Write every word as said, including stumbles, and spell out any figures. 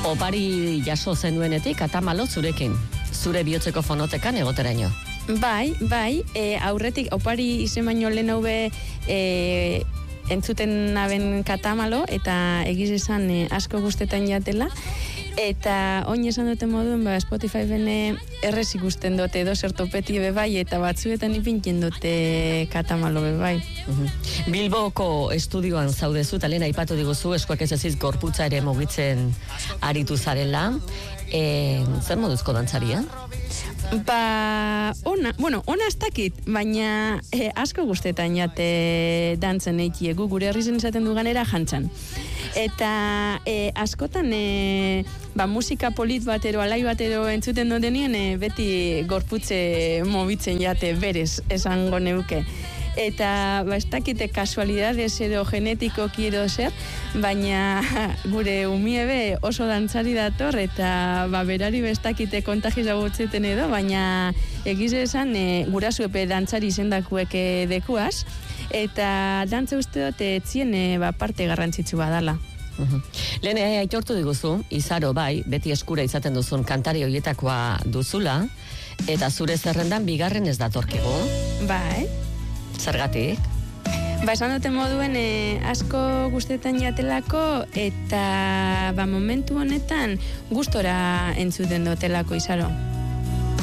Opari jaso zenuenetik katamalo zurekin, zure bihotzeko fonotekan egoteraino. Bai, bai, e, aurretik opari izen baino lehen haube e, entzuten naben katamalo, eta egiz esan e, asko guztetan jatela, eta oin esan dute moduen, ba, Spotify bene errez ikusten dute edo zertopeti bebai, eta batzuetan ipintzen dute katamalo bebai. Uh-huh. Bilboko estudioan zaudezu, eta lehen aipatu diguzu, eskuak ez eziz gorputza ere mugitzen aritu zarela. E, zer moduzko dantzaria? Ba, ona, bueno, ona ez dakit, baina eh, asko guztetan jate dantzen eikie, gu gure herri zen izaten du ganera jantzan. Eta eh, askotan eh, ba, musika polit batero, alai batero entzuten dotenien eh, beti gorputze mobitzen jate berez esango neuke. Eta ba, ez dakite kasualidades edo genetikoki edo zer, baina gure umiebe oso dantzari dator, eta ba, berari ez dakite kontagiz agutzeten edo, baina egiz esan e, gurasuepe dantzari izendakuek dekuaz, eta dantza uste dut etzien e, ba, parte garrantzitsu badala. Uhum. Lehen eh, aitortu diguzu, izaro bai, beti eskura izaten duzun kantari horietakoa duzula, eta zure zerrendan bigarren ez datorkigu. Bai. Zergatik? Ba, esan duten moduen eh, asko guztetan jatelako, eta ba, momentu honetan gustora entzuten dutelako izaro.